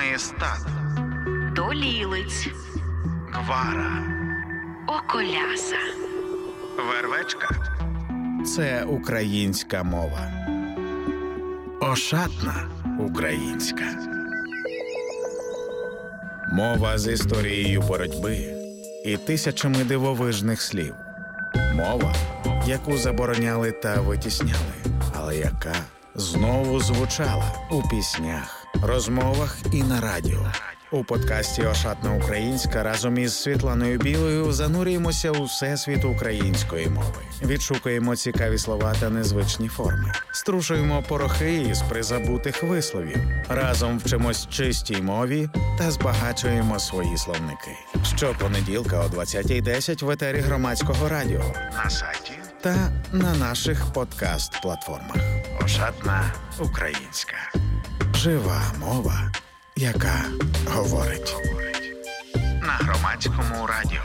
Маєстат, Долілиць, Гвара, Околяса, Вервечка – це українська мова. Ошатна українська. Мова з історією боротьби і тисячами дивовижних слів. Мова, яку забороняли та витісняли, але яка знову звучала у піснях, розмовах і на радіо. У подкасті «Ошатна українська» разом із Світланою Білою занурюємося у всесвіт української мови. Відшукуємо цікаві слова та незвичні форми. Струшуємо порохи із призабутих висловів. Разом вчимось чистій мові та збагачуємо свої словники. Щопонеділка о 20:10 в етері Громадського радіо, на сайті та на наших подкаст-платформах. «Ошатна українська». Жива мова, яка говорить. На Громадському радіо.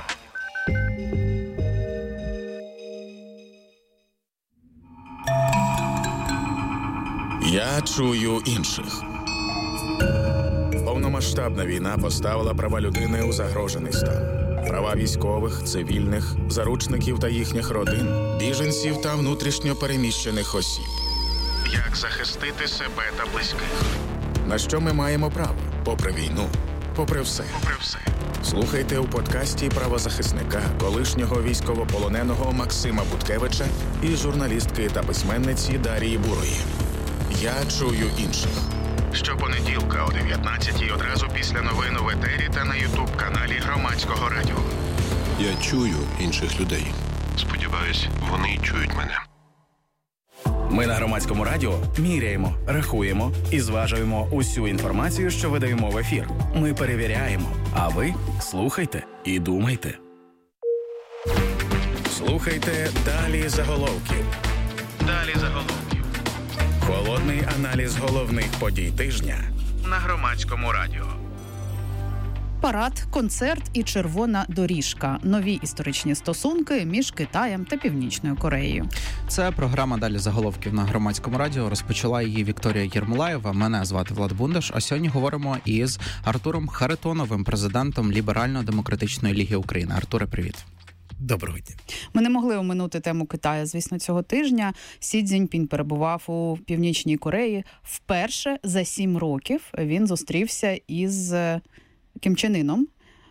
Я чую інших. Повномасштабна війна поставила права людини у загрожений стан. Права військових, цивільних, заручників та їхніх родин, біженців та внутрішньо переміщених осіб. Як захистити себе та близьких? На що ми маємо право? Попри війну, попри все. Слухайте у подкасті правозахисника, колишнього військовополоненого Максима Буткевича і журналістки та письменниці Дарії Бурої. Я чую інших. Щопонеділка о 19:00 одразу після новин в етері та на ютуб-каналі Громадського радіо. Я чую інших людей. Сподіваюсь, вони чують мене. Ми на Громадському радіо міряємо, рахуємо і зважуємо усю інформацію, що видаємо в ефір. Ми перевіряємо, а ви слухайте і думайте. Слухайте «Далі заголовків». Далі заголовків. Холодний аналіз головних подій тижня на Громадському радіо. Парад, концерт і червона доріжка. Нові історичні стосунки між Китаєм та Північною Кореєю. Це програма «Далі заголовків» на Громадському радіо. Розпочала її Вікторія Єрмолаєва. Мене звати Влад Бундаш. А сьогодні говоримо із Артуром Харитоновим, президентом Ліберально-демократичної ліги України. Артуре, привіт. Доброго дня. Ми не могли оминути тему Китаю, звісно, цього тижня. Сі Цзіньпін перебував у Північній Кореї. Вперше за 7 років він зустрівся із Кім Чен Іном.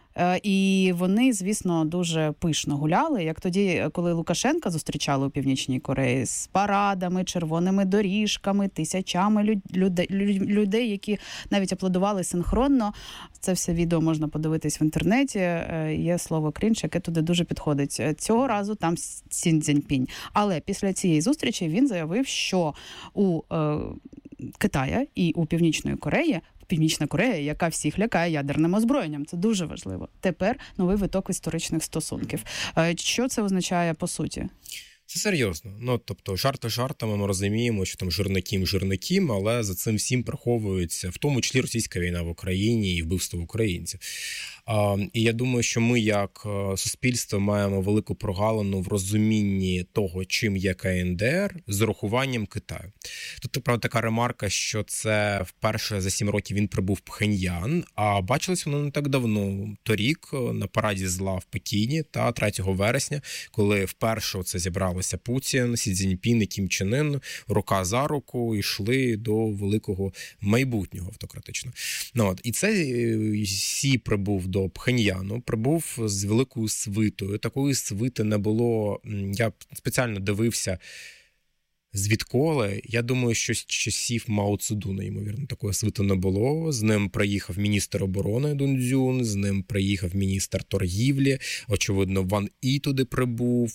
І вони, звісно, дуже пишно гуляли, як тоді, коли Лукашенка зустрічали у Північній Кореї з парадами, червоними доріжками, тисячами людей, які навіть аплодували синхронно. Це все відео можна подивитись в інтернеті. Є слово «крінж», яке туди дуже підходить. Цього разу там Сі Цзіньпінь. Але після цієї зустрічі він заявив, що у Китаї і у Північної Кореї Північна Корея, яка всіх лякає ядерним озброєнням. Це дуже важливо. Тепер новий виток історичних стосунків. Що це означає по суті? Це серйозно. Тобто, жарти жартами, ми розуміємо, що там жирникім, але за цим всім приховується, в тому числі російська війна в Україні і вбивство українців. І я думаю, що ми, як суспільство, маємо велику прогалину в розумінні того, чим є КНДР, з урахуванням Китаю. Тут, правда, така ремарка, що це вперше за 7 років він прибув в Пхеньян, а бачилось воно не так давно, торік, на параді зла в Пекіні, та 3 вересня, коли вперше це зібралися Путін, Сі Цзіньпін і Кім Чен Ін, рука за руку, йшли до великого майбутнього автократичного. І це Сі прибув до Пхеньяну, прибув з великою свитою. Такої свити не було. Я спеціально дивився, звідколи. Я думаю, що з часів Мао Цзедуна, ймовірно, такої свити не було. З ним приїхав міністр оборони Дун Цзюн, з ним приїхав міністр торгівлі. Очевидно, Ван І туди прибув.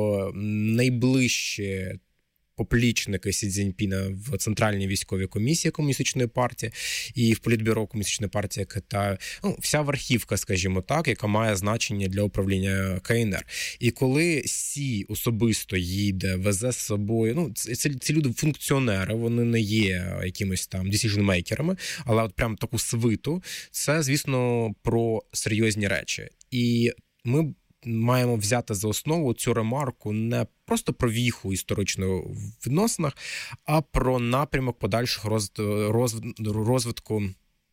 Найближче поплічники Сі Цзіньпіна в Центральній військовій комісії Комуністичної партії і в Політбюро Комуністичної партії Китаю. Вся верхівка, скажімо так, яка має значення для управління КНР. І коли Сі особисто їде, везе з собою, ці люди функціонери, вони не є якимось там decision-мейкерами, але от прям таку свиту, це, звісно, про серйозні речі. І ми маємо взяти за основу цю ремарку не просто про віху історичну в відносинах, а про напрямок подальших розвитку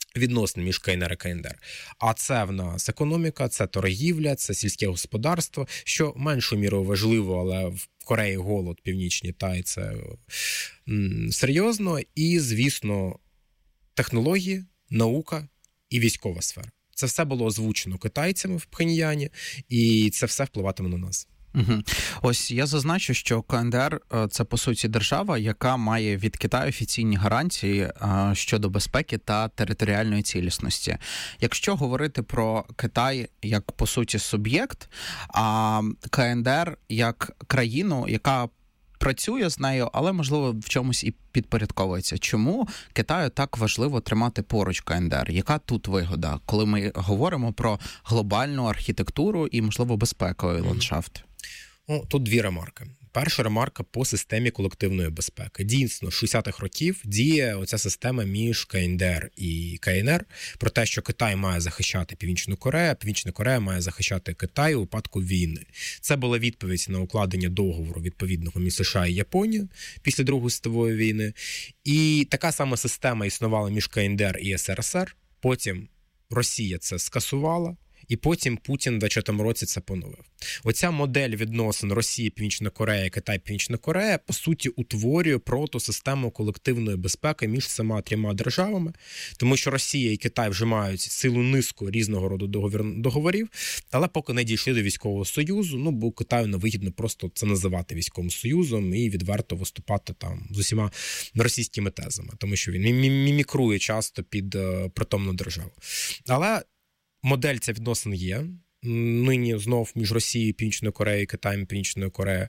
відносин між КНР і КНДР. А це в нас економіка, це торгівля, це сільське господарство, що меншою мірою важливо, але в Кореї голод північній, та і це серйозно. І, звісно, технології, наука і військова сфера. Це все було озвучено китайцями в Пхеньяні, і це все впливатиме на нас. Угу. Ось я зазначу, що КНДР – це, по суті, держава, яка має від Китаю офіційні гарантії щодо безпеки та територіальної цілісності. Якщо говорити про Китай як, по суті, суб'єкт, а КНДР як країну, яка працює з нею, але, можливо, в чомусь і підпорядковується. Чому Китаю так важливо тримати поруч КНДР? Яка тут вигода, коли ми говоримо про глобальну архітектуру і, можливо, безпековий ландшафт? Тут дві ремарки. Перша ремарка по системі колективної безпеки. Дійсно, з 60-х років діє оця система між КНДР і КНР про те, що Китай має захищати Північну Корею, а Північна Корея має захищати Китай у випадку війни. Це була відповідь на укладення договору відповідного між США і Японією після Другої світової війни. І така сама система існувала між КНДР і СРСР. Потім Росія це скасувала. І потім Путін в 2020 році це поновив. Оця модель відносин Росії, Північна Корея, Китай, Північна Корея, по суті, утворює протосистему колективної безпеки між цими трьома державами, тому що Росія і Китай вже мають цілу низку різного роду договорів, але поки не дійшли до військового союзу, бо Китаю невигідно просто це називати військовим союзом і відверто виступати там з усіма російськими тезами, тому що він мімікрує часто під притомну державу. Але модель ця відносин є. Нині знов між Росією, Північною Кореєю, Китаєм, Північною Кореєю.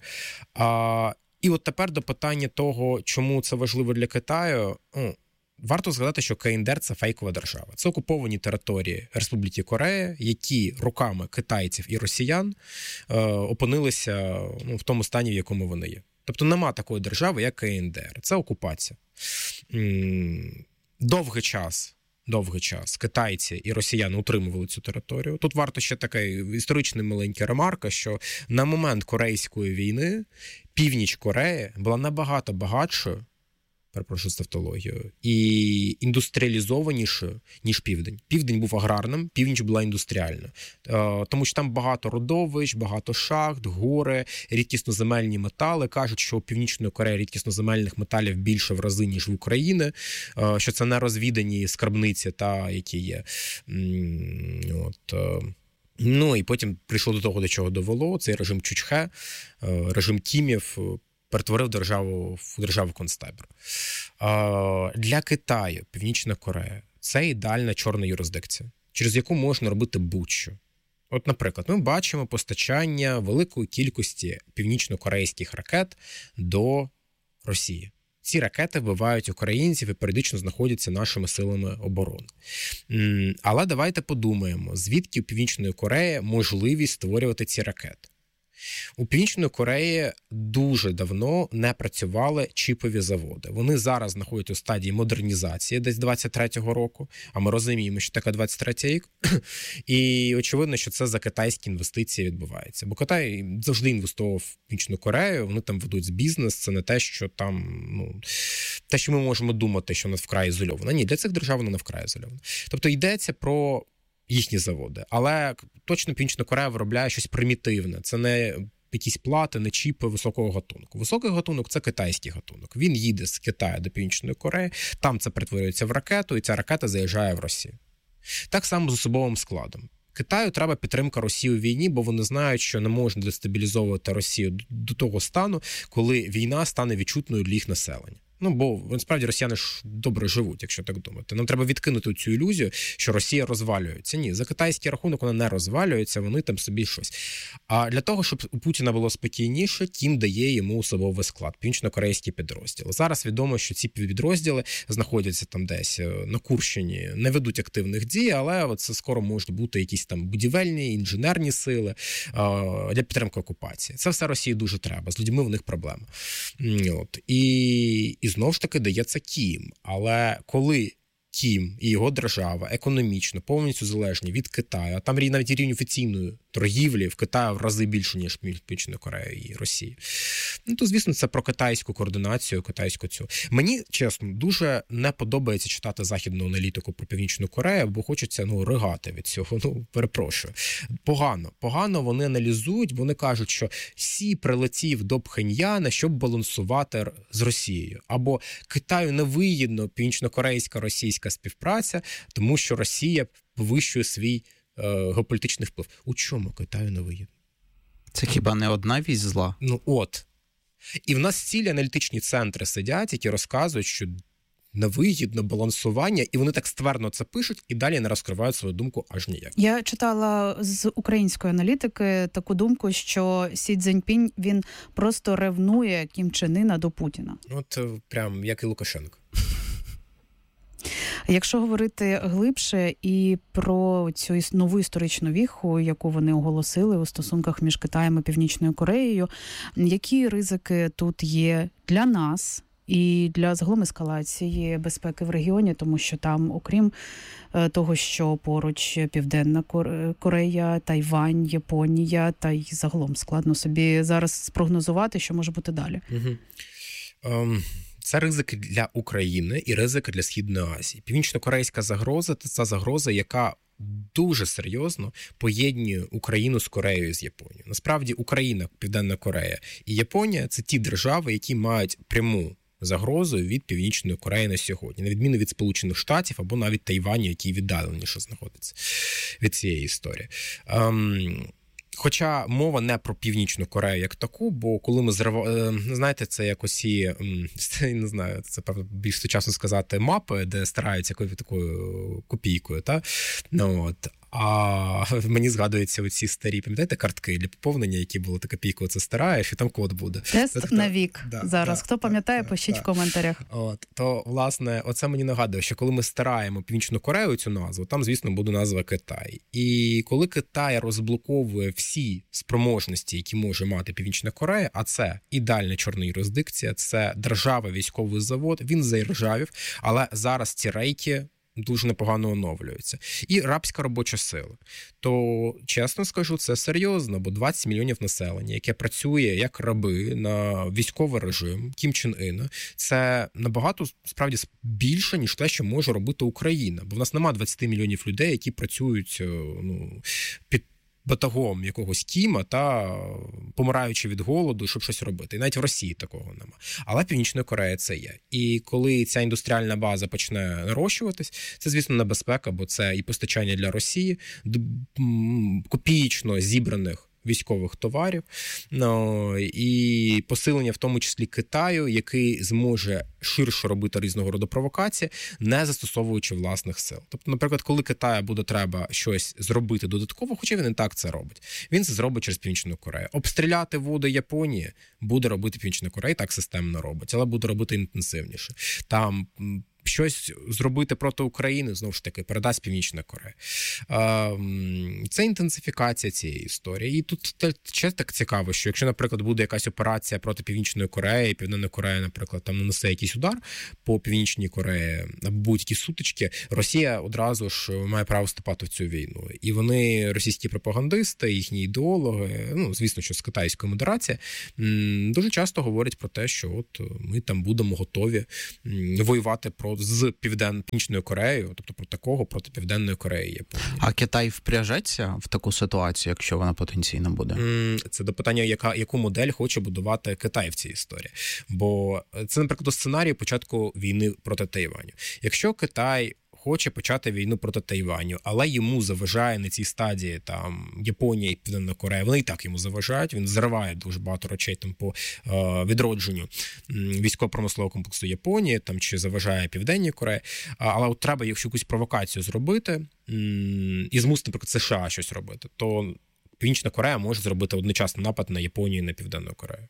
І от тепер до питання того, чому це важливо для Китаю. Варто згадати, що КНДР – це фейкова держава. Це окуповані території Республіки Корея, які руками китайців і росіян опинилися в тому стані, в якому вони є. Тобто нема такої держави, як КНДР. Це окупація. Довгий час китайці і росіяни утримували цю територію. Тут варто ще така історична маленька ремарка, що на момент Корейської війни північ Кореї була набагато багатшою, перепрошую тавтологію, і індустріалізованішою, ніж Південь. Південь був аграрним, Північ була індустріальна. Тому що там багато родовищ, багато шахт, гори, рідкісноземельні метали. Кажуть, що у Північної Кореї рідкісноземельних металів більше в рази, ніж в Україні, що це нерозвідані скарбниці, які є. І потім прийшло до того, до чого довело. Цей режим Чучхе, режим Кімів, перетворив державу в державу-концтабір. Для Китаю Північна Корея – це ідеальна чорна юрисдикція, через яку можна робити будь-що. От, наприклад, ми бачимо постачання великої кількості північно-корейських ракет до Росії. Ці ракети вбивають українців і періодично знаходяться нашими силами оборони. Але давайте подумаємо, звідки у Північної Кореї можливість створювати ці ракети. У Північної Кореї дуже давно не працювали чіпові заводи. Вони зараз знаходяться у стадії модернізації десь 23-го року, а ми розуміємо, що таке 23-й рік. І очевидно, що це за китайські інвестиції відбувається. Бо Китай завжди інвестував в Північну Корею, вони там ведуть бізнес, це не те, що там, те, що ми можемо думати, що вона вкрай ізольована. Ні, для цих держав вона не вкрай ізольована. Тобто йдеться про їхні заводи. Але точно Північна Корея виробляє щось примітивне. Це не якісь плати, не чіпи високого гатунку. Високий гатунок – це китайський гатунок. Він їде з Китаю до Північної Кореї, там це перетворюється в ракету, і ця ракета заїжджає в Росію. Так само з особовим складом. Китаю треба підтримка Росії у війні, бо вони знають, що не можна дестабілізовувати Росію до того стану, коли війна стане відчутною для їх населення. Бо, насправді, росіяни ж добре живуть, якщо так думати. Нам треба відкинути цю ілюзію, що Росія розвалюється. Ні, за китайський рахунок вона не розвалюється, вони там собі щось. А для того, щоб у Путіна було спокійніше, Кім дає йому особовий склад, північно-корейські підрозділи. Зараз відомо, що ці підрозділи знаходяться там десь на Курщині, не ведуть активних дій, але це скоро можуть бути якісь там будівельні, інженерні сили для підтримки окупації. Це все Росії дуже треба, з людьми в них проблема. І знову ж таки дається Кім. Але коли Кім і його держава економічно повністю залежні від Китаю, а там навіть рівень офіційної торгівлі в Китаї в рази більше, ніж Північної Кореї і Росії. Ну, то, звісно, це про китайську координацію, китайську цю. Мені, чесно, дуже не подобається читати західну аналітику про Північну Корею, бо хочеться, ригати від цього. Перепрошую. Погано вони аналізують, вони кажуть, що Сі прилетів до Пхеньяна, щоб балансувати з Росією. Або Китаю невигідно північнокорейська російська співпраця, тому що Росія повищує свій геополітичний вплив. У чому Китаю невигідно? Це хіба не одна вісь зла? І в нас цілі аналітичні центри сидять, які розказують, що невигідно балансування, і вони так ствердно це пишуть, і далі не розкривають свою думку аж ніяк. Я читала з української аналітики таку думку, що Сі Цзіньпінь, він просто ревнує Кім Чен Іна до Путіна. Прям як і Лукашенко. Якщо говорити глибше і про цю нову історичну віху, яку вони оголосили у стосунках між Китаєм і Північною Кореєю, які ризики тут є для нас і для загалом ескалації безпеки в регіоні, тому що там, окрім того, що поруч Південна Корея, Тайвань, Японія, та й загалом складно собі зараз спрогнозувати, що може бути далі. Це ризики для України і ризики для Східної Азії. Північно-корейська загроза – це та загроза, яка дуже серйозно поєднує Україну з Кореєю, з Японією. Насправді Україна, Південна Корея і Японія – це ті держави, які мають пряму загрозу від Північної Кореї на сьогодні, на відміну від Сполучених Штатів або навіть Тайваню, який віддаленіше знаходиться від цієї історії. Хоча мова не про Північну Корею як таку, бо коли ми знаєте, це якось не знаю, це, певно, більш сучасно сказати, мапи, де стараються такою копійкою, та? А мені згадуються оці старі, пам'ятаєте, картки для поповнення, які були, ти копійку це стараєш, і там код буде. Тест на вік зараз. Хто пам'ятає, пишіть в коментарях. То, власне, оце мені нагадує, що коли ми стараємо Північну Корею, цю назву, там, звісно, буде назва Китай. І коли Китай розблоковує всі спроможності, які може мати Північна Корея, а це ідеальна чорна юрисдикція, це держава, військовий завод, він заіржавів, але зараз ці рейки дуже непогано оновлюються. І рабська робоча сила. То, чесно скажу, це серйозно, бо 20 мільйонів населення, яке працює як раби на військовий режим Кім Чен Іна, це набагато, справді, більше, ніж те, що може робити Україна. Бо в нас немає 20 мільйонів людей, які працюють під батагом якогось Кіма та помираючи від голоду, щоб щось робити. І навіть в Росії такого нема. Але Північна Корея це є. І коли ця індустріальна база почне нарощуватись, це, звісно, небезпека, бо це і постачання для Росії, копієчно зібраних військових товарів, і посилення в тому числі Китаю, який зможе ширше робити різного роду провокації, не застосовуючи власних сил. Тобто, наприклад, коли Китаю буде треба щось зробити додатково, хоча він і так це робить, він це зробить через Північну Корею. Обстріляти води Японії буде робити Північна Корея, так системно робить, але буде робити інтенсивніше. Там щось зробити проти України, знову ж таки, передасть Північна Корея. Це інтенсифікація цієї історії. І тут ще так цікаво, що якщо, наприклад, буде якась операція проти Північної Кореї, Південна Корея, наприклад, там нанесе якийсь удар по Північній Кореї, або будь-які сутички, Росія одразу ж має право вступати в цю війну. І вони, російські пропагандисти, їхні ідеологи, звісно, що з китайської модерації, дуже часто говорять про те, що от ми там будемо готові воювати з Північною Кореєю, тобто проти Південної Кореї. Японії. А Китай впряжеться в таку ситуацію, якщо вона потенційно буде? Це до питання, яку модель хоче будувати Китай в цій історії. Бо це, наприклад, до сценарію початку війни проти Тайваню. Якщо Китай хоче почати війну проти Тайваню, але йому заважає на цій стадії там Японія і Південна Корея, вони і так йому заважають, він зриває дуже багато речей там по відродженню військово-промислового комплексу Японії, там чи заважає Південній Кореї, але от треба якусь провокацію зробити і змусити, наприклад, США щось робити, то Північна Корея може зробити одночасно напад на Японію і на Південну Корею.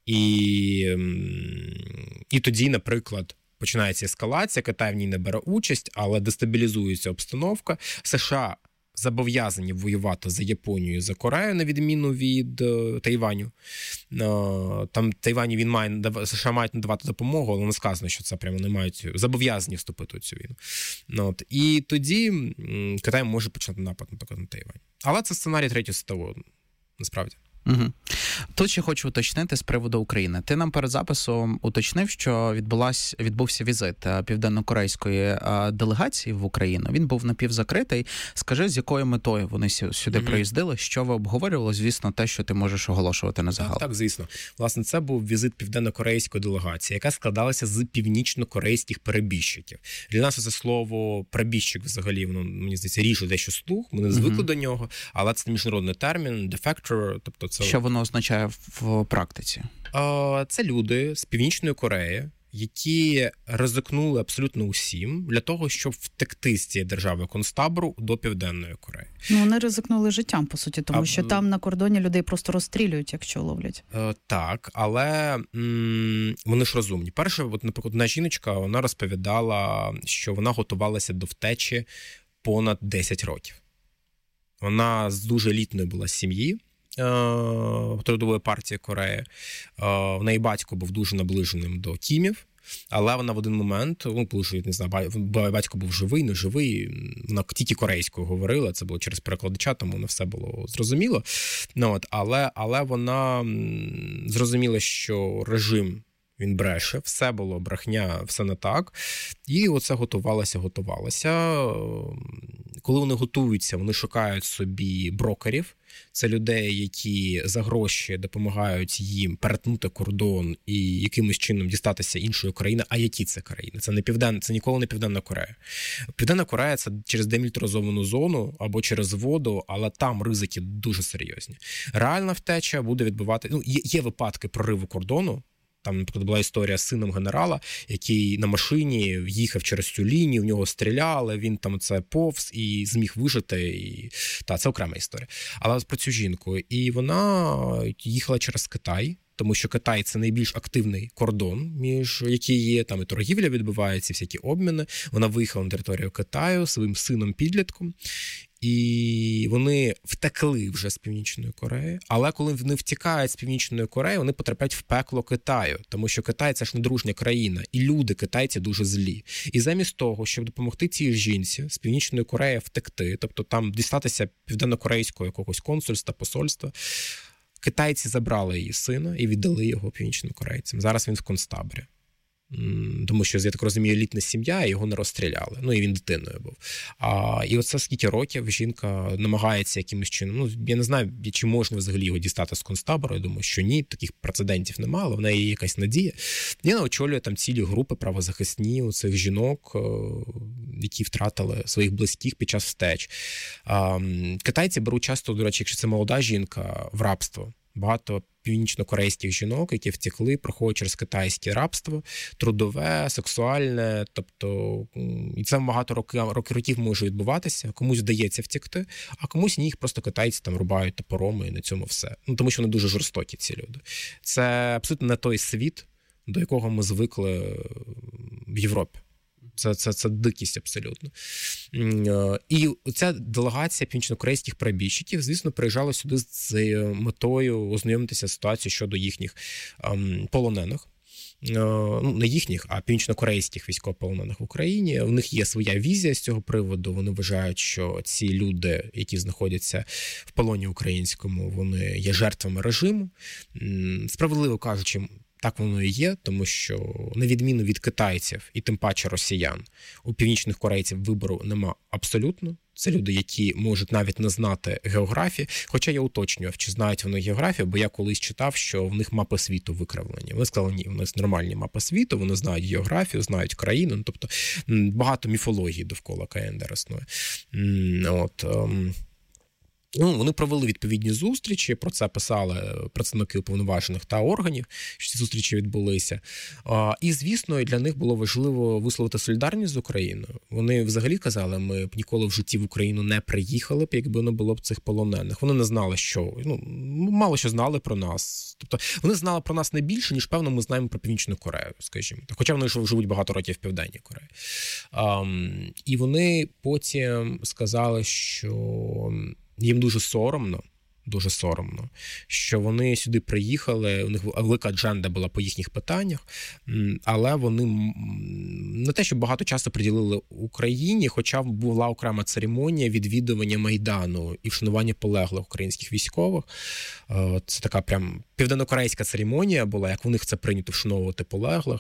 І тоді, наприклад, починається ескалація, Китай в ній не бере участь, але дестабілізується обстановка. США зобов'язані воювати за Японію, за Корею, на відміну від Тайваню. Там Тайваню США мають надавати допомогу, але не сказано, що це прямо не мають зобов'язані вступити у цю війну. І тоді Китай може почати напад, наприклад, на Тайвань. Але це сценарій Третьої світової, насправді. Угу. Тут ще хочу уточнити з приводу України. Ти нам перед записом уточнив, що відбувся візит південно-корейської делегації в Україну. Він був напівзакритий. Скажи, з якою метою вони сюди приїздили? Що ви обговорювали? Звісно, те, що ти можеш оголошувати на загал. Так, звісно. Власне, це був візит південно-корейської делегації, яка складалася з північно-корейських перебіжчиків. Для нас це слово «перебіжчик» взагалі, воно, мені здається, ріже дещо слух, ми не звикли до нього, але це міжнародний термін, «defector», тобто це... Що воно означає в практиці? Це люди з Північної Кореї, які ризикнули абсолютно усім для того, щоб втекти з цієї держави концтабору до Південної Кореї. Вони ризикнули життям, по суті, тому що там на кордоні людей просто розстрілюють, якщо ловлять. Так, але вони ж розумні. Перше, наприклад, одна жіночка, вона розповідала, що вона готувалася до втечі понад 10 років. Вона з дуже елітної була сім'ї, Трудової партії Кореї. В неї батько був дуже наближеним до Кімів, але вона в один момент, батько був живий, не живий, вона тільки корейською говорила, це було через перекладача, тому не все було зрозуміло. Але вона зрозуміла, що режим, він бреше, все було брехня, все не так. І оце готувалося. Коли вони готуються, вони шукають собі брокерів. Це людей, які за гроші допомагають їм перетнути кордон і якимось чином дістатися іншої країни. А які це країни? Це ніколи не Південна Корея. Південна Корея – це через демілітаризовану зону або через воду, але там ризики дуже серйозні. Реальна втеча буде відбувати... Є випадки прориву кордону. Там, наприклад, була історія з сином генерала, який на машині їхав через цю лінію, в нього стріляли, він там це повз і зміг вижити. Це окрема історія. Але про цю жінку. І вона їхала через Китай, тому що Китай – це найбільш активний кордон, між які є, там і торгівля відбувається, і всякі обміни. Вона виїхала на територію Китаю своїм сином-підлітком. І вони втекли вже з Північної Кореї, але коли вони втікають з Північної Кореї, вони потрапляють в пекло Китаю, тому що Китай – це ж недружня країна, і люди китайці дуже злі. І замість того, щоб допомогти цій жінці з Північної Кореї втекти, тобто там дістатися південно-корейського якогось консульства, посольства, китайці забрали її сина і віддали його північнокорейцям. Зараз він в концтаборі. Тому що, я так розумію, елітна сім'я, і його не розстріляли. І він дитиною був. І оце скільки років жінка намагається якимось чином. Я не знаю, чи можна взагалі його дістати з концтабору. Я думаю, що ні, таких прецедентів немає, але в неї є якась надія. І вона очолює там цілі групи правозахисні у цих жінок, які втратили своїх близьких під час втеч. Китайці беруть часто, до речі, якщо це молода жінка, в рабство. Багато північно-корейських жінок, які втекли, проходять через китайське рабство, трудове, сексуальне, тобто, і це багато років може відбуватися, комусь вдається втекти, а комусь ні, їх просто китайці там рубають топором і на цьому все. Тому що вони дуже жорстокі, ці люди. Це абсолютно не той світ, до якого ми звикли в Європі. Це дикість абсолютно. І ця делегація північно-корейських перебіжчиків, звісно, приїжджала сюди з метою ознайомитися з ситуацією щодо їхніх полонених. Не їхніх, а північно-корейських військовополонених в Україні. У них є своя візія з цього приводу. Вони вважають, що ці люди, які знаходяться в полоні українському, вони є жертвами режиму. Справедливо кажучи, так воно і є, тому що, на відміну від китайців і тим паче росіян, у північних корейців вибору нема абсолютно. Це люди, які можуть навіть не знати географії. Хоча я уточнював, чи знають вони географію, бо я колись читав, що в них мапи світу викривлені. Вони сказали, ні, у нас нормальні мапи світу, вони знають географію, знають країну. Тобто багато міфології довкола КНДР існує. Вони провели відповідні зустрічі, про це писали представники уповноважених та органів, що ці зустрічі відбулися. І, звісно, для них було важливо висловити солідарність з Україною. Вони взагалі казали, ми б ніколи в житті в Україну не приїхали б, якби не було б цих полонених. Вони не знали, що, мало що знали про нас. Тобто вони знали про нас не більше, ніж, певно, ми знаємо про Північну Корею, скажімо. Хоча вони живуть багато років в Південній Кореї. І вони потім сказали, що їм дуже соромно, що вони сюди приїхали, у них велика адженда була по їхніх питаннях, але вони не те, що багато часу приділили Україні, хоча була окрема церемонія відвідування Майдану і вшанування полеглих українських військових. Це така прям південнокорейська церемонія була, як у них це прийнято вшановувати полеглих.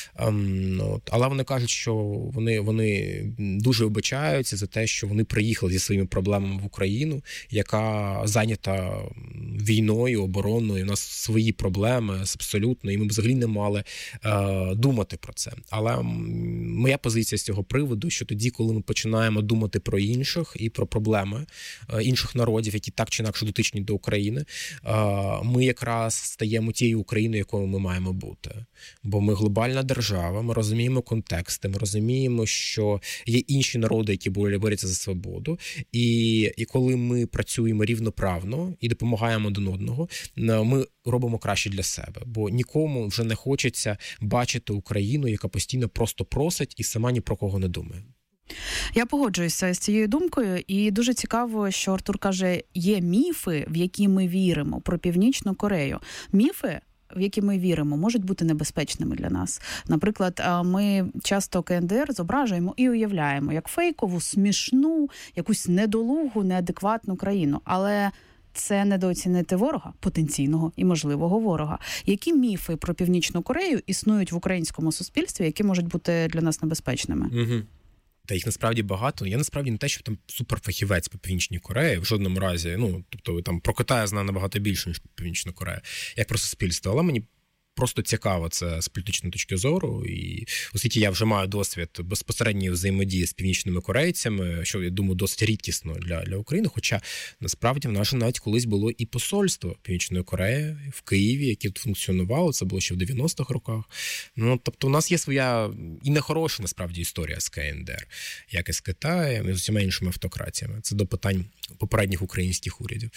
Але вони кажуть, що вони дуже вибачаються за те, що вони приїхали зі своїми проблемами в Україну, яка зайнята війною, обороною, у нас свої проблеми абсолютно, і ми взагалі не мали думати про це. Але моя позиція з цього приводу, що тоді, коли ми починаємо думати про інших і про проблеми інших народів, які так чи інакше дотичні до України, ми якраз стаємо тією Україною, якою ми маємо бути. Бо ми глобальна держава, ми розуміємо контексти, ми розуміємо, що є інші народи, які борються за свободу, і коли ми працюємо рівноправно і допомагаємо один одного, ми робимо краще для себе. Бо нікому вже не хочеться бачити Україну, яка постійно просто просить і сама ні про кого не думає. Я погоджуюся з цією думкою, і дуже цікаво, що Артур каже, є міфи, в які ми віримо, про Північну Корею. Міфи, в які ми віримо, можуть бути небезпечними для нас. Наприклад, ми часто КНДР зображуємо і уявляємо як фейкову, смішну, якусь недолугу, неадекватну країну. Але це недооцінити ворога, потенційного і можливого ворога. Які міфи про Північну Корею існують в українському суспільстві, які можуть бути для нас небезпечними? Угу. Та їх насправді багато. Я насправді не те, що там суперфахівець по Північній Кореї, в жодному разі. Тобто там про Китай я знаю набагато більше, ніж про Північну Корею, як про суспільство. Але мені просто цікаво це з політичної точки зору. І оскільки я вже маю досвід безпосередньої взаємодії з північними корейцями, що, я думаю, досить рідкісно для України. Хоча, насправді, в нас навіть колись було і посольство Північної Кореї в Києві, яке тут функціонувало. Це було ще в 90-х роках. Тобто, у нас є своя і нехороша, насправді, історія з КНДР, як і з Китаєм, і з усіма іншими автократіями. Це до питань попередніх українських урядів.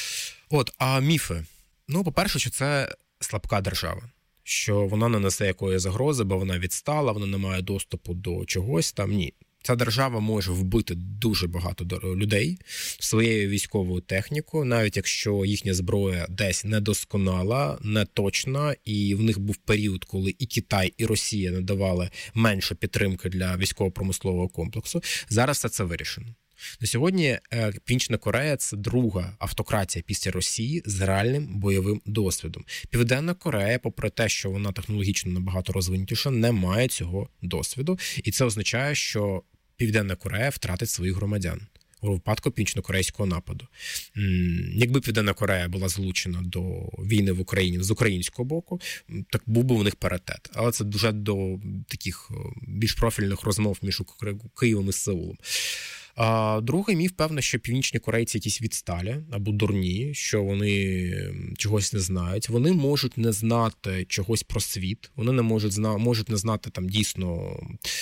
А міфи? По-перше, що це слабка держава, що вона не несе якої загрози, бо вона відстала, вона не має доступу до чогось там. Ні. Ця держава може вбити дуже багато людей своєю військовою технікою, навіть якщо їхня зброя десь недосконала, неточна, і в них був період, коли і Китай, і Росія надавали менше підтримки для військово-промислового комплексу. Зараз все це вирішено. На сьогодні Північна Корея – це друга автократія після Росії з реальним бойовим досвідом. Південна Корея, попри те, що вона технологічно набагато розвинутіша, не має цього досвіду. І це означає, що Південна Корея втратить своїх громадян у випадку північно-корейського нападу. Якби Південна Корея була залучена до війни в Україні з українського боку, так був би у них паритет. Але це вже до таких більш профільних розмов між Києвом і Сеулом. Другий міф, певно, що північні корейці якісь відсталі або дурні, що вони чогось не знають. Вони можуть не знати чогось про світ, вони не можуть не знати там дійсно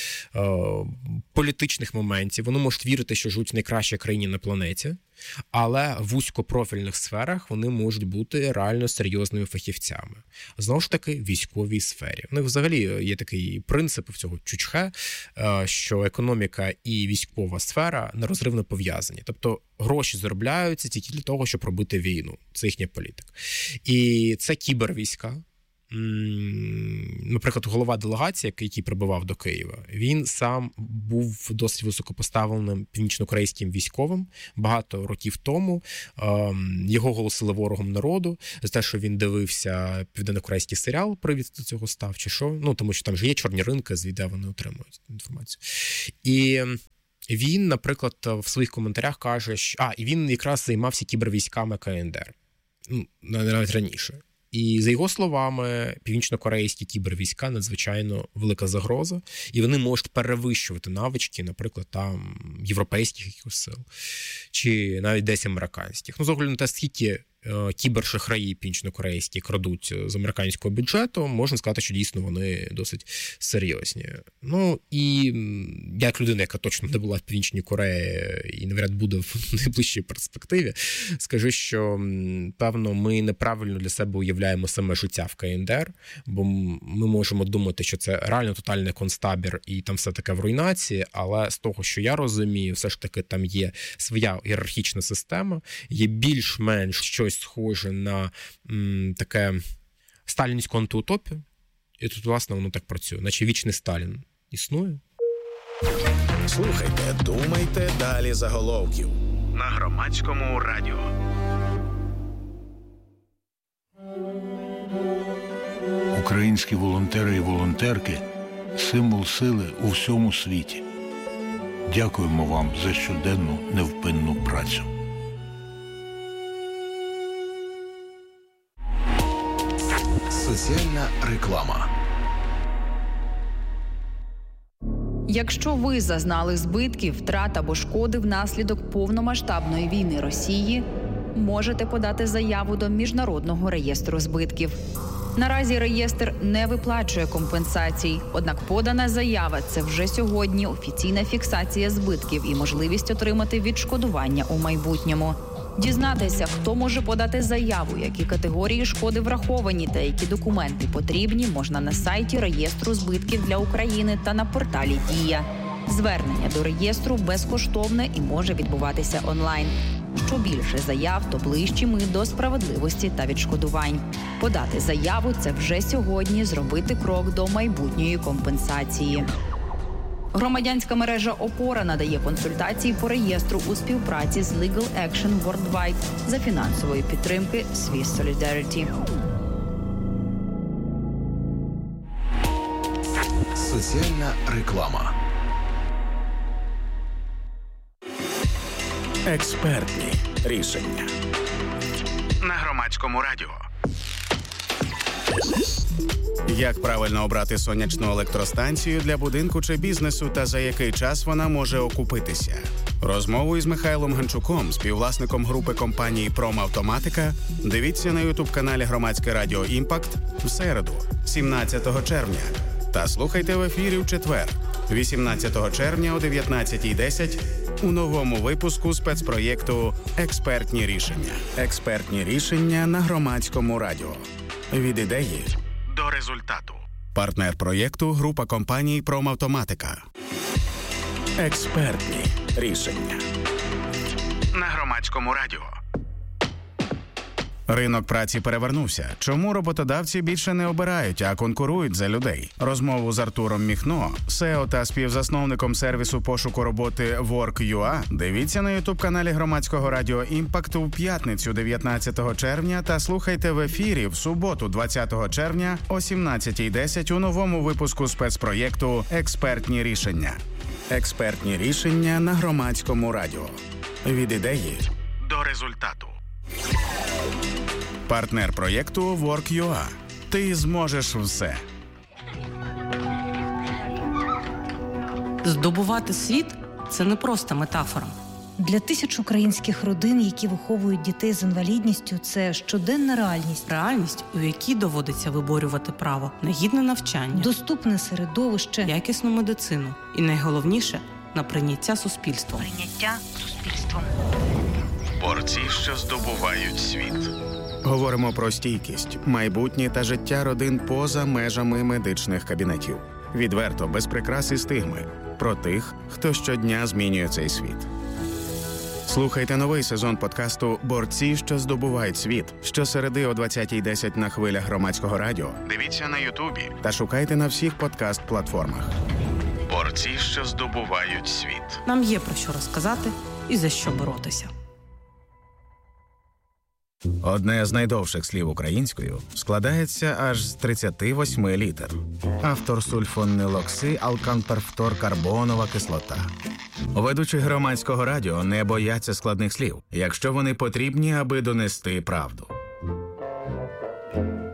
політичних моментів, вони можуть вірити, що живуть в найкращій країні на планеті, але в вузькопрофільних сферах вони можуть бути реально серйозними фахівцями. Знову ж таки, в військовій сфері. У них взагалі є такий принцип в цього Чучхе, що економіка і військова сфера нерозривно пов'язані. Тобто гроші заробляються тільки для того, щоб робити війну. Це їхня політика. І це кібервійська. Наприклад, голова делегації, який прибував до Києва, він сам був досить високопоставленим північнокорейським військовим багато років тому. Його оголосили ворогом народу за те, що він дивився південнокорейський серіал, привід до цього став, чи що. Тому що там ж є чорні ринки, звідти вони отримують інформацію. І він, наприклад, в своїх коментарях каже, що... і він якраз займався кібервійськами КНДР. Навіть раніше. І за його словами, північно-корейські кібервійська надзвичайно велика загроза, і вони можуть перевищувати навички, наприклад, там європейських якихось сил, чи навіть десь американських. З огляду на те, скільки кібершахраї північно-корейські крадуть з американського бюджету, можна сказати, що дійсно вони досить серйозні. І як людина, яка точно не була в Північній Кореї і, навряд, буде в найближчій перспективі, скажу, що, певно, ми неправильно для себе уявляємо саме життя в КНДР, бо ми можемо думати, що це реально тотальний концтабір і там все таке в руйнації, але з того, що я розумію, все ж таки там є своя ієрархічна система, є більш-менш щось схоже на таке сталінську антиутопію. І тут, власне, воно так працює. Наче вічний Сталін існує. Слухайте, думайте далі заголовків на Громадському радіо. Українські волонтери і волонтерки – символ сили у всьому світі. Дякуємо вам за щоденну невпинну працю. Соціальна реклама. Якщо ви зазнали збитків, втрат або шкоди внаслідок повномасштабної війни Росії, можете подати заяву до Міжнародного реєстру збитків. Наразі реєстр не виплачує компенсацій, однак подана заява – це вже сьогодні офіційна фіксація збитків і можливість отримати відшкодування у майбутньому. Дізнатися, хто може подати заяву, які категорії шкоди враховані та які документи потрібні, можна на сайті реєстру збитків для України та на порталі «Дія». Звернення до реєстру безкоштовне і може відбуватися онлайн. Що більше заяв, то ближчі ми до справедливості та відшкодувань. Подати заяву – це вже сьогодні зробити крок до майбутньої компенсації. Громадянська мережа «Опора» надає консультації по реєстру у співпраці з Legal Action Worldwide за фінансової підтримки Swiss Solidarity. Соціальна реклама. Експертні рішення на Громадському радіо. Як правильно обрати сонячну електростанцію для будинку чи бізнесу та за який час вона може окупитися? Розмову із Михайлом Ганчуком, співвласником групи компанії «Промавтоматика», дивіться на ютуб-каналі Громадське радіо «Імпакт» в середу, 17 червня. Та слухайте в ефірі в четвер, 18 червня о 19:10 у новому випуску спецпроєкту «Експертні рішення». Експертні рішення на Громадському радіо. Від ідеї до результату. Партнер проєкту – група компаній «Промавтоматика». Експертні рішення на Громадському радіо. Ринок праці перевернувся. Чому роботодавці більше не обирають, а конкурують за людей? Розмову з Артуром Міхно, SEO та співзасновником сервісу пошуку роботи Work.ua дивіться на ютуб-каналі Громадського радіо «Імпакт» у п'ятницю 19 червня та слухайте в ефірі в суботу 20 червня о 17:10 у новому випуску спецпроєкту «Експертні рішення». Експертні рішення на Громадському радіо. Від ідеї до результату. Партнер проєкту Work.ua. Ти зможеш все. Здобувати світ – це не просто метафора. Для тисяч українських родин, які виховують дітей з інвалідністю, це щоденна реальність. Реальність, у якій доводиться виборювати право на гідне навчання, доступне середовище, якісну медицину і, найголовніше, на прийняття суспільством. Борці, що здобувають світ. Говоримо про стійкість, майбутнє та життя родин поза межами медичних кабінетів. Відверто, без прикрас і стигми. Про тих, хто щодня змінює цей світ. Слухайте новий сезон подкасту «Борці, що здобувають світ» щосереди о 20:10 на хвилях Громадського радіо. Дивіться на Ютубі та шукайте на всіх подкаст-платформах. Борці, що здобувають світ. Нам є про що розказати і за що боротися. Одне з найдовших слів українською складається аж з 38 літер. Автор сульфонилоксиалканперфторкарбонова кислота. Ведучі Громадського радіо не бояться складних слів, якщо вони потрібні, аби донести правду.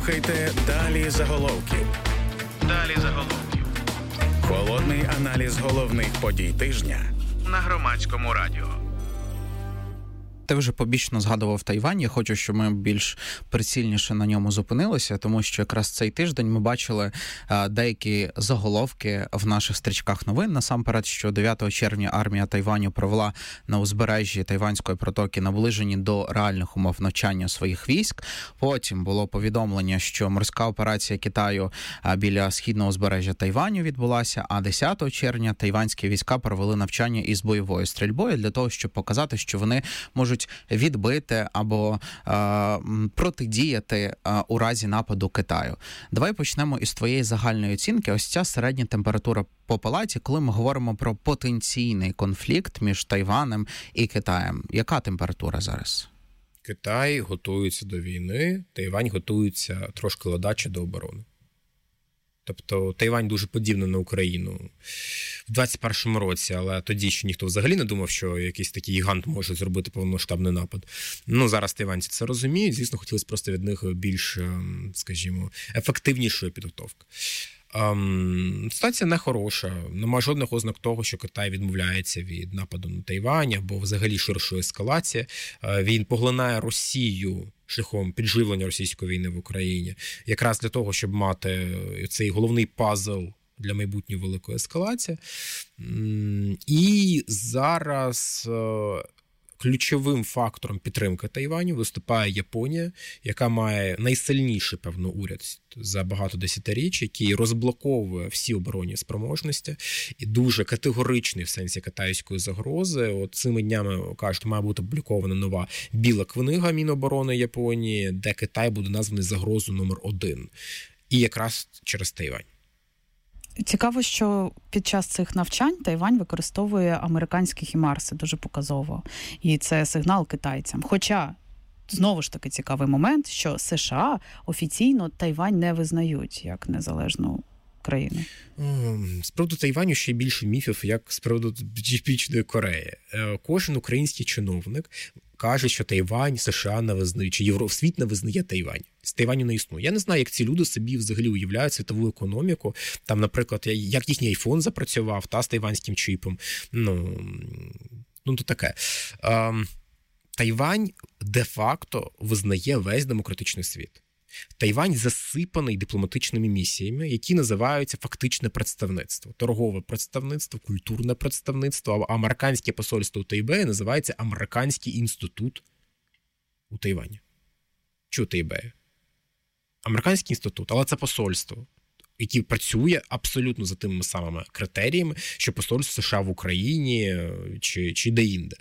Слухайте «Далі заголовків». «Далі заголовків». Холодний аналіз головних подій тижня на Громадському радіо. Ти вже побічно згадував Тайвань. Я хочу, щоб ми більш прицільніше на ньому зупинилися, тому що якраз цей тиждень ми бачили деякі заголовки в наших стрічках новин. Насамперед, що 9 червня армія Тайваню провела на узбережжі Тайванської протоки наближені до реальних умов навчання своїх військ. Потім було повідомлення, що морська операція Китаю біля східного узбережжя Тайваню відбулася, а 10 червня тайванські війська провели навчання із бойовою стрільбою для того, щоб показати, що вони можуть відбити або протидіяти у разі нападу Китаю. Давай почнемо із твоєї загальної оцінки. Ось ця середня температура по палаті, коли ми говоримо про потенційний конфлікт між Тайванем і Китаєм. Яка температура зараз? Китай готується до війни, Тайвань готується трошки ледаче до оборони. Тобто Тайвань дуже подібна на Україну в 21-му році, але тоді ще ніхто взагалі не думав, що якийсь такий гігант може зробити повномасштабний напад. Ну, зараз тайванці це розуміють, звісно, хотілося просто від них більш, скажімо, ефективнішої підготовки. Ситуація не хороша, немає жодних ознак того, що Китай відмовляється від нападу на Тайвань або взагалі ширшої ескалації. Він поглинає Росію шляхом підживлення російської війни в Україні, якраз для того, щоб мати цей головний пазл для майбутньої великої ескалації. І зараз ключовим фактором підтримки Тайваню виступає Японія, яка має найсильніший, певно, уряд за багато десятиріч, який розблоковує всі оборонні спроможності і дуже категоричний в сенсі китайської загрози. От цими днями, кажуть, має бути опублікована нова біла книга Міноборони Японії, де Китай буде названий загрозою номер 1. І якраз через Тайвань. Цікаво, що під час цих навчань Тайвань використовує американські хімарси дуже показово. І це сигнал китайцям. Хоча, знову ж таки, цікавий момент, що США офіційно Тайвань не визнають як незалежну країну. З приводу Тайваню ще більше міфів, як з приводу Північної Кореї. Кожен український чиновник каже, що Тайвань США не визнає, чи Євросвіт не визнає Тайвань. З Тайваню не існує. Я не знаю, як ці люди собі взагалі уявляють світову економіку. Там, наприклад, як їхній айфон запрацював, з тайванським чіпом. Ну то таке. Тайвань де-факто визнає весь демократичний світ. Тайвань засипаний дипломатичними місіями, які називаються фактичне представництво. Торгове представництво, культурне представництво, а американське посольство у Тайбеї називається Американський інститут у Тайвані. Чи у Тайбеї? Американський інститут, але це посольство, яке працює абсолютно за тими самими критеріями, що посольство США в Україні чи де-інде.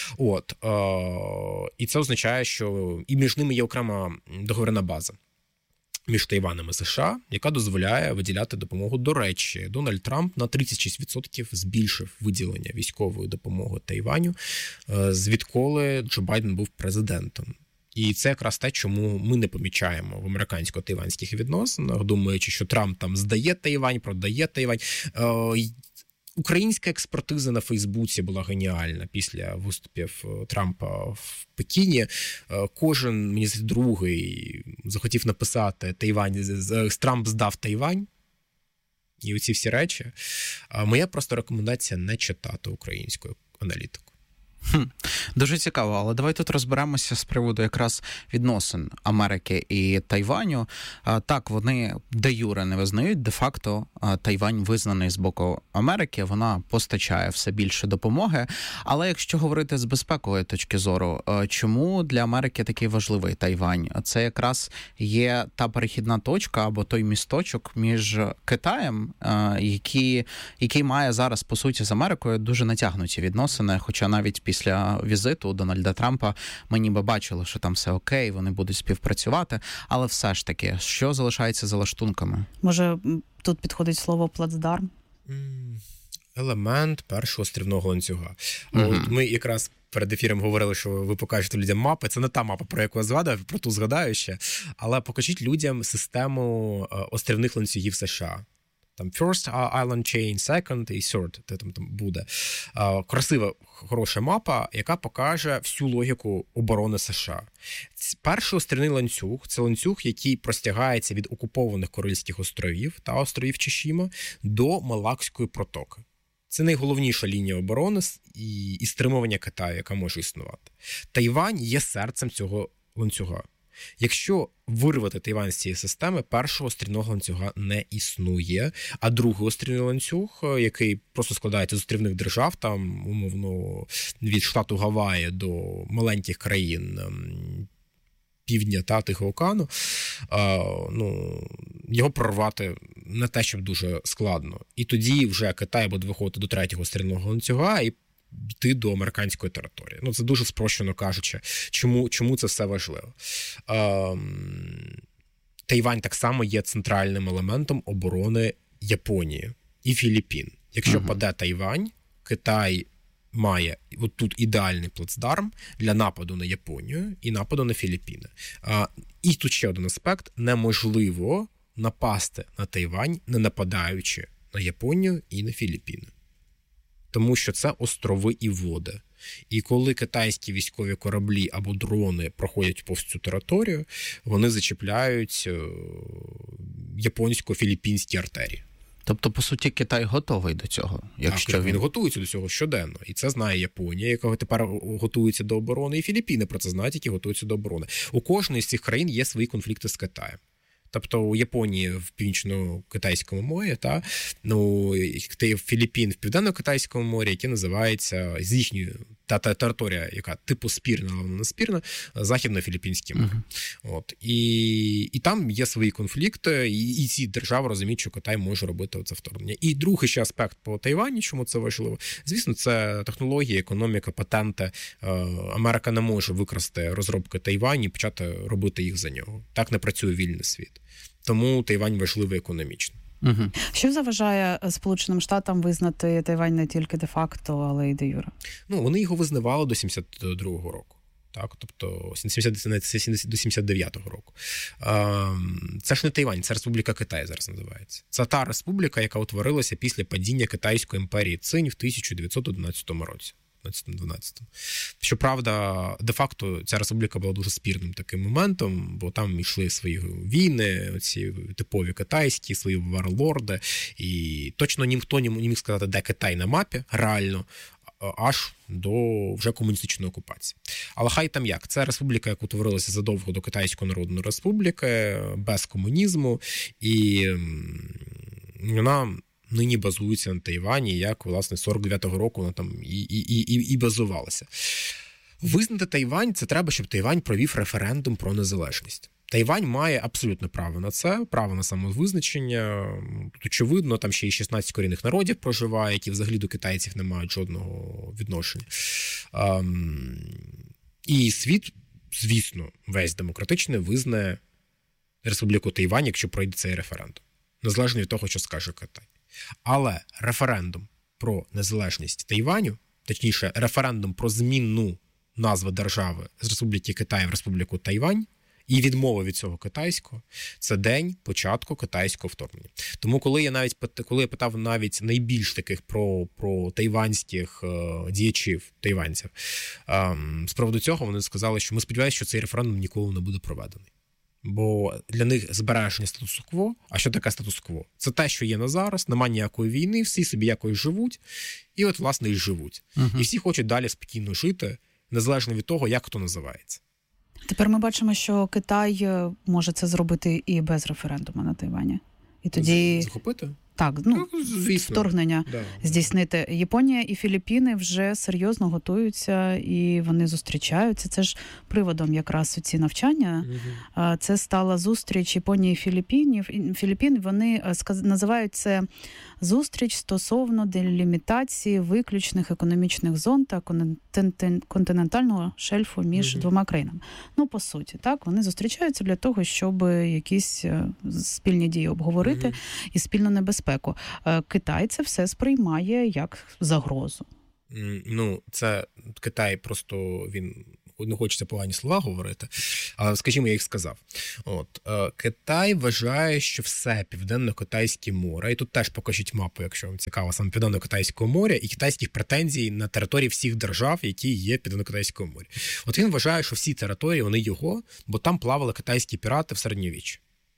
І це означає, що і між ними є окрема договірна база між Тайванем і США, яка дозволяє виділяти допомогу. До речі, Дональд Трамп на 36% збільшив виділення військової допомоги Тайваню, звідколи Джо Байден був президентом. І це якраз те, чому ми не помічаємо в американсько-тайванських відносинах, думаючи, що Трамп там здає Тайвань, продає Тайвань. Українська експертиза на Фейсбуці була геніальна після виступів Трампа в Пекіні. Кожен, мені здається, другий захотів написати «Трамп здав Тайвань». І оці всі речі. Моя просто рекомендація не читати українську аналітику. Дуже цікаво, але давай тут розберемося з приводу якраз відносин Америки і Тайваню. Так, вони де-юре не визнають, де-факто Тайвань визнаний з боку Америки, вона постачає все більше допомоги. Але якщо говорити з безпекової точки зору, чому для Америки такий важливий Тайвань? Це якраз є та перехідна точка або той місточок між Китаєм, який має зараз, по суті, з Америкою дуже натягнуті відносини, хоча навіть після візиту Дональда Трампа ми ніби бачили, що там все окей, вони будуть співпрацювати, але все ж таки, що залишається за лаштунками? Може, тут підходить слово плацдарм? Елемент першого острівного ланцюга. От ми якраз перед ефіром говорили, що ви покажете людям мапи. Це не та мапа, про яку я згадав, про ту згадаю ще. Але покажіть людям систему острівних ланцюгів США. там first island chain, second і third, де там буде. Красива, хороша мапа, яка покаже всю логіку оборони США. Перший острівний ланцюг – це ланцюг, який простягається від окупованих Курильських островів та островів Чишіма до Малакської протоки. Це найголовніша лінія оборони і стримування Китаю, яка може існувати. Тайвань є серцем цього ланцюга. Якщо вирвати Тайвань з цієї системи, першого острівного ланцюга не існує, а другий острівний ланцюг, який просто складається з острівних держав, там, умовно, від штату Гаваї до маленьких країн півдня та Тихого океану, його прорвати не те, щоб дуже складно. І тоді вже Китай буде виходити до третього острівного ланцюга і йти до американської території. Це дуже спрощено кажучи, чому це все важливо. Тайвань так само є центральним елементом оборони Японії і Філіппін. Якщо паде Тайвань, Китай має тут ідеальний плацдарм для нападу на Японію і нападу на Філіппіни. І тут ще один аспект. Неможливо напасти на Тайвань, не нападаючи на Японію і на Філіппіни. Тому що це острови і води. І коли китайські військові кораблі або дрони проходять повз цю територію, вони зачіпляють японсько-філіппінські артерії. Тобто, по суті, Китай готовий до цього? Так, він готується до цього щоденно. І це знає Японія, яка тепер готується до оборони, і Філіппіни про це знають, які готуються до оборони. У кожної з цих країн є свої конфлікти з Китаєм. Тобто у Японії в Північно-Китайському морі, Філіппін в Південно-Китайському морі, яке називається з їхньої та територія, яка типу спірна, але не спірна, Західно-Філіппінське море. І там є свої конфлікти, і ці держави розуміють, що Китай може робити це вторгнення. І другий ще аспект по Тайвані, чому це важливо, звісно, це технології, економіка, патенти. Америка не може викрасти розробки Тайвані і почати робити їх за нього. Так не працює вільний світ. Тому Тайвань важливий економічно. Що заважає Сполученим Штатам визнати Тайвань не тільки де-факто, але й де-юре? Вони його визнавали до 72-го року. Так, тобто до 79-го року. Це ж не Тайвань, це Республіка Китай зараз називається. Це та республіка, яка утворилася після падіння Китайської імперії Цинь в 1911 році. 12. Щоправда, де-факто ця республіка була дуже спірним таким моментом, бо там йшли свої війни, ці типові китайські, свої варлорди, і точно ніхто не міг сказати, де Китай на мапі, реально, аж до вже комуністичної окупації. Але хай там як. Це республіка, яка утворилася задовго до Китайської Народної Республіки, без комунізму, і вона нині базується на Тайвані, як, власне, 49-го року вона там і базувалася. Визнати Тайвань – це треба, щоб Тайвань провів референдум про незалежність. Тайвань має абсолютне право на це, право на самовизначення. Тут, очевидно, там ще й 16 корінних народів проживає, які взагалі до китайців не мають жодного відношення. І світ, звісно, весь демократичний визнає Республіку Тайвань, якщо пройде цей референдум. Незалежно від того, що скаже Китай. Але референдум про незалежність Тайваню, точніше, референдум про зміну назви держави з Республіки Китай в Республіку Тайвань і відмова від цього китайського – це день початку китайського вторгнення. Тому коли я питав навіть найбільш таких про тайванських діячів, тайванців, з приводу цього вони сказали, що ми сподіваємося, що цей референдум ніколи не буде проведений. Бо для них збереження статус-кво, а що таке статус-кво? Це те, що є на зараз, нема ніякої війни, всі собі якось живуть, і от, власне, і живуть. І всі хочуть далі спокійно жити, незалежно від того, як хто називається. Тепер ми бачимо, що Китай може це зробити і без референдуму на Тайвані. І тоді... Захопити? Так, вторгнення здійснити. Японія і Філіппіни вже серйозно готуються і вони зустрічаються. Це ж приводом якраз у ці навчання. Це стала зустріч Японії і Філіппін. Вони називають це зустріч стосовно делімітації виключних економічних зон та континентального шельфу між двома країнами. По суті, так, вони зустрічаються для того, щоб якісь спільні дії обговорити і спільну небезпеку. Китай це все сприймає як загрозу. Це Китай просто він не хочеться погані слова говорити, але, скажімо, я їх сказав. Китай вважає, що все Південно-Китайське море, і тут теж покажіть мапу, якщо вам цікаво, саме Південно-Китайського моря і китайських претензій на території всіх держав, які є в Південно-Китайському морі. От він вважає, що всі території, вони його, бо там плавали китайські пірати в середньовіччі.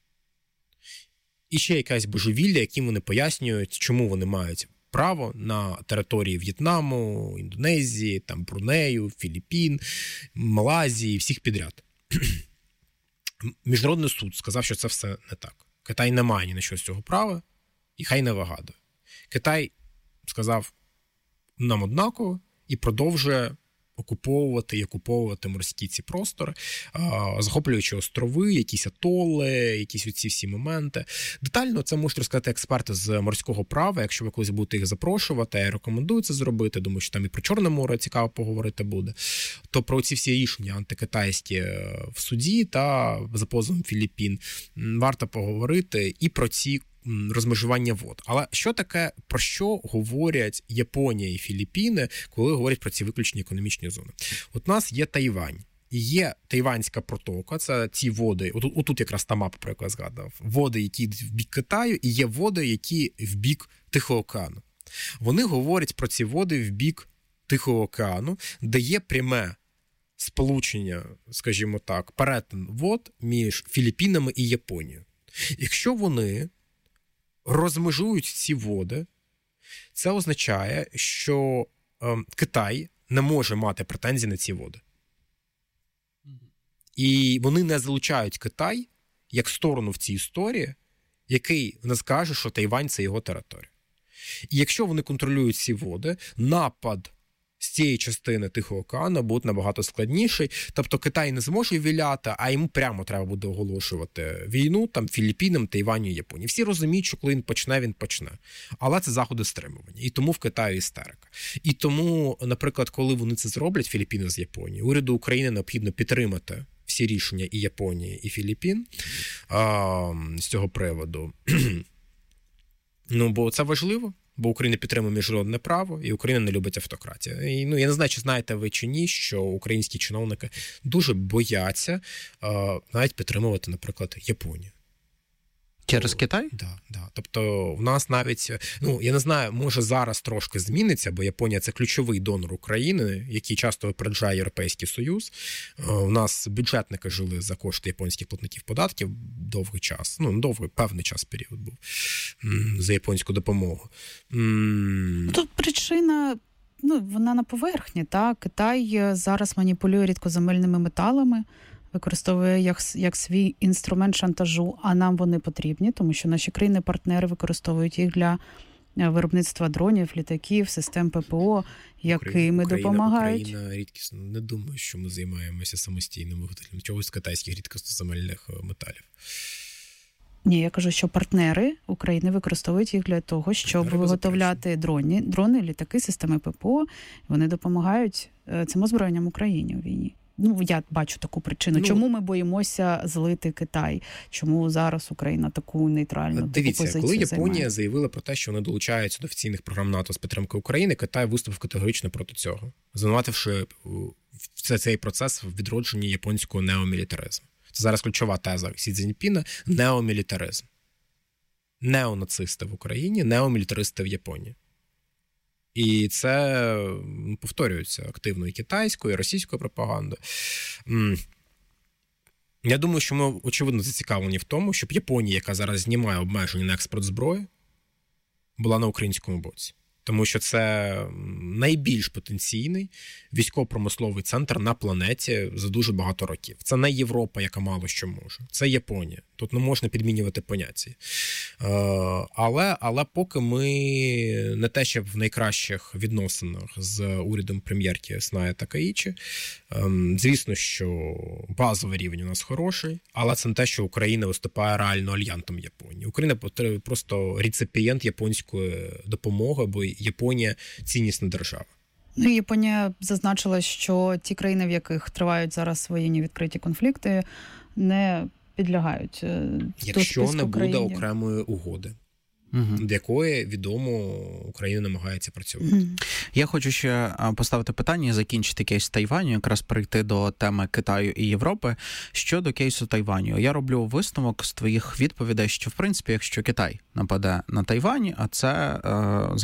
І ще якась божевілля, яким вони пояснюють, чому вони мають право на території В'єтнаму, Індонезії, там Брунею, Філіппін, Малайзії, всіх підряд. Міжнародний суд сказав, що це все не так. Китай не має ні на що з цього права, і хай не вигадує. Китай сказав, нам однаково, і продовжує окуповувати морські ці простори, захоплюючи острови, якісь атоли, якісь оці всі моменти. Детально це можуть розказати експерти з морського права, якщо ви колись будете їх запрошувати, я рекомендую це зробити, думаю, що там і про Чорне море цікаво поговорити буде, то про ці всі рішення антикитайські в суді та за позовом Філіппін варто поговорити і про ці розмежування вод. Але що таке, про що говорять Японія і Філіппіни, коли говорять про ці виключні економічні зони? От у нас є Тайвань. Є Тайванська протока, це ті води, отут якраз та мапа, про яку я згадав, води, які йдуть в бік Китаю, і є води, які в бік Тихого океану. Вони говорять про ці води в бік Тихого океану, де є пряме сполучення, скажімо так, перетин вод між Філіппінами і Японією. Якщо вони розмежують ці води, це означає, що Китай не може мати претензій на ці води. І вони не залучають Китай як сторону в цій історії, який не скаже, що Тайвань – це його територія. І якщо вони контролюють ці води, напад з цієї частини Тихого океану буде набагато складніший. Тобто Китай не зможе віляти, а йому прямо треба буде оголошувати війну там Філіппінам, Тайваню і Японії. Всі розуміють, що коли він почне. Але це заходи стримування. І тому в Китаї істерика. І тому, наприклад, коли вони це зроблять, Філіппіни з Японією, уряду України необхідно підтримати всі рішення і Японії, і Філіппін з цього приводу. Бо це важливо. Бо Україна підтримує міжнародне право, і Україна не любить автократію. І, я не знаю, чи знаєте ви чи ні, що українські чиновники дуже бояться навіть підтримувати, наприклад, Японію. Через Китай? Да. Тобто в нас навіть, я не знаю, може зараз трошки зміниться, бо Японія – це ключовий донор України, який часто випереджає Європейський Союз. У нас бюджетники жили за кошти японських платників податків довгий час, певний час період був за японську допомогу. Тут причина, вона на поверхні, так? Китай зараз маніпулює рідкоземельними металами, використовує як свій інструмент шантажу, а нам вони потрібні, тому що наші країни-партнери використовують їх для виробництва дронів, літаків, систем ППО, якими допомагають. Україна рідкісно. Не думаю, що ми займаємося самостійним виготовленням чогось з китайських рідкоземельних металів. Ні, я кажу, що партнери України використовують їх для того, щоб виготовляти дрони, літаки, системи ППО. Вони допомагають цим озброєнням Україні у війні. Я бачу таку причину. Чому ми боїмося злити Китай? Чому зараз Україна таку нейтральну позицію займає? Коли Японія заявила про те, що вони долучаються до офіційних програм НАТО з підтримки України, Китай виступив категорично проти цього, звинувативши цей процес в відродженні японського неомілітаризму. Це зараз ключова теза Сі Цзіньпіна – неомілітаризм. Неонацисти в Україні, неомілітаристи в Японії. І це повторюється активно і китайською, і російською пропагандою. Я думаю, що ми, очевидно, зацікавлені в тому, щоб Японія, яка зараз знімає обмеження на експорт зброї, була на українському боці. Тому що це найбільш потенційний військово-промисловий центр на планеті за дуже багато років. Це не Європа, яка мало що може. Це Японія. Тут не можна підмінювати поняття. Але поки ми не те, що в найкращих відносинах з урядом прем'єрки Сная Такаїчі, звісно, що базовий рівень у нас хороший, але це не те, що Україна виступає реально альянтом Японії. Україна просто реципієнт японської допомоги, бо Японія – ціннісна держава. Японія зазначила, що ті країни, в яких тривають зараз воєнні відкриті конфлікти, не підлягають до якщо списку не буде країн. окремої угоди. над якою, відомо, Україна намагається працювати. Я хочу ще поставити питання і закінчити кейс Тайваню, якраз перейти до теми Китаю і Європи. Щодо кейсу Тайваню, я роблю висновок з твоїх відповідей, що, в принципі, якщо Китай нападе на Тайвань, а це